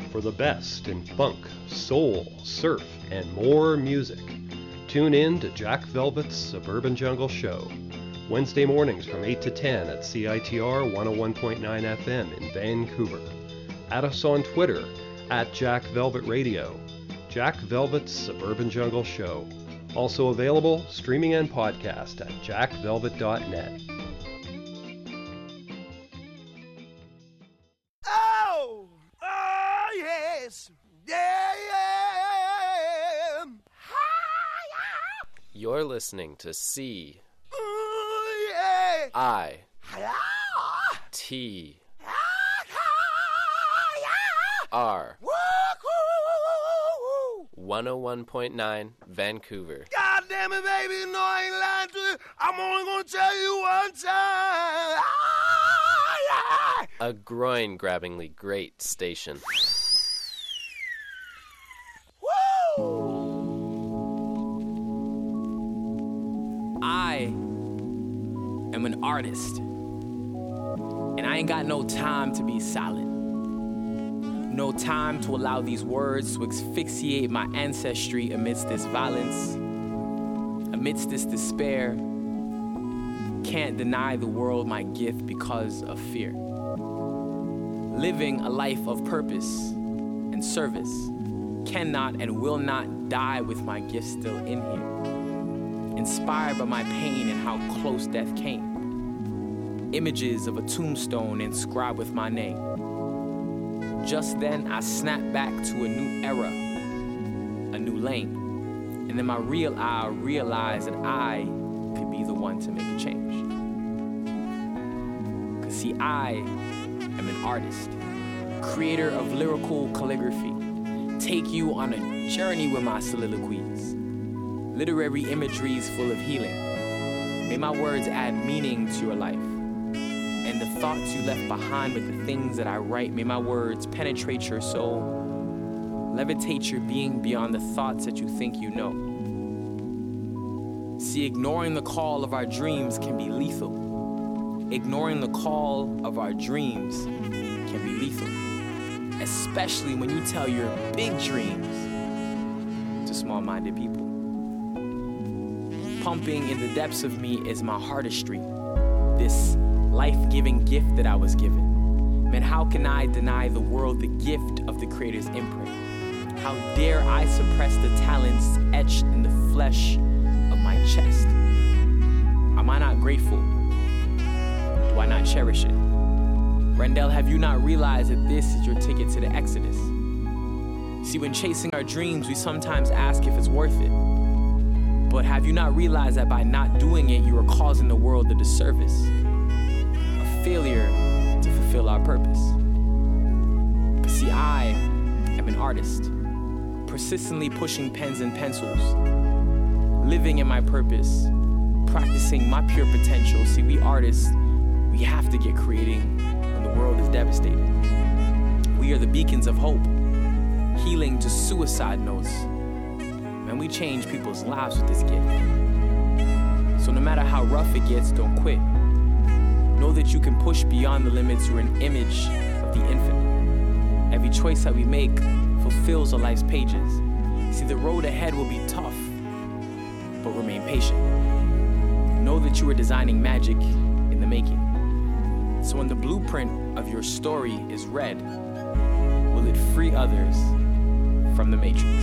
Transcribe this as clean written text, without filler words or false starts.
for the best in funk, soul, surf, and more music. Tune in to Jack Velvet's Suburban Jungle Show, Wednesday mornings from 8 to 10 at CITR 101.9 FM in Vancouver. Add us on Twitter at Jack Velvet Radio. Jack Velvet's Suburban Jungle Show. Also available streaming and podcast at jackvelvet.net. Oh, yes. Yeah, yeah. You're listening to C Oh, yeah. I T R 101.9 Vancouver. God damn it, baby, you know I ain't lying to you. I'm only gonna tell you one time. A groin-grabbingly great station. I am an artist, and I ain't got no time to be silent. No time to allow these words to asphyxiate my ancestry amidst this violence, amidst this despair. Can't deny the world my gift because of fear. Living a life of purpose and service cannot and will not die with my gift still in here. Inspired by my pain and how close death came. Images of a tombstone inscribed with my name. Just then I snapped back to a new era, a new lane. And then my real eye realized that I could be the one to make a change. Cause see, I am an artist, creator of lyrical calligraphy. Take you on a journey with my soliloquies. Literary imageries full of healing. May my words add meaning to your life. And the thoughts you left behind with the things that I write, may my words penetrate your soul, levitate your being beyond the thoughts that you think you know. See, ignoring the call of our dreams can be lethal. Ignoring the call of our dreams can be lethal. Especially when you tell your big dreams to small-minded people. Pumping in the depths of me is my artistry. This life-giving gift that I was given. Man, how can I deny the world the gift of the Creator's imprint? How dare I suppress the talents etched in the flesh of my chest? Am I not grateful? Do I not cherish it? Rendell, have you not realized that this is your ticket to the Exodus? See, when chasing our dreams, we sometimes ask if it's worth it. But have you not realized that by not doing it, you are causing the world a disservice? A failure to fulfill our purpose. But see, I am an artist, persistently pushing pens and pencils, living in my purpose, practicing my pure potential. See, we artists, we have to get creating when the world is devastated. We are the beacons of hope, healing to suicide notes. And we change people's lives with this gift. So no matter how rough it gets, don't quit. Know that you can push beyond the limits. You're an image of the infinite. Every choice that we make fulfills our life's pages. See, the road ahead will be tough, but remain patient. Know that you are designing magic in the making. So when the blueprint of your story is read, will it free others from the matrix?